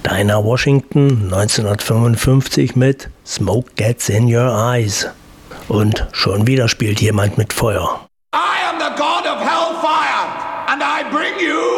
Dinah Washington 1955 mit Smoke Gets in Your Eyes. Und schon wieder spielt jemand mit Feuer. I am the god of hellfire and I bring you